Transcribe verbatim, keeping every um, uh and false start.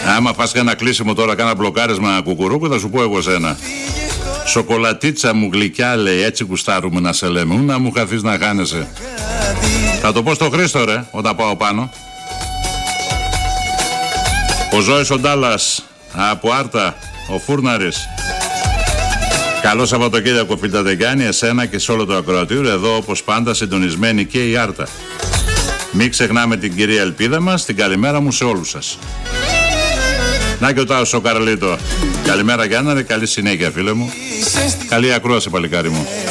Άμα φας ένα κλείσιμο τώρα, κάνα μπλοκάρισμα κουκουρούκου, θα σου πω εγώ σένα. Σοκολατίτσα μου γλυκιά, λέει, έτσι γουστάρουμε να σε λέμε. Ού να μου χαθείς να χάνεσαι. Θα το πω στο Χρήστο, ρε, όταν πάω πάνω. Ο Ζώης ο Ντάλλας από Άρτα, ο Φούρναρης. Καλό Σαββατοκύριακο, φίλτα Τεγιάννη, εσένα και σε όλο το ακροατήριο. Εδώ όπως πάντα συντονισμένη και η Άρτα. Μην ξεχνάμε την κυρία Ελπίδα μας. Την καλημέρα μου σε όλους σας. Να και ο Τάος ο Καρλίτο. Καλημέρα Γιάννα, καλή συνέχεια φίλε μου. Καλή ακρόαση παλικάρι μου.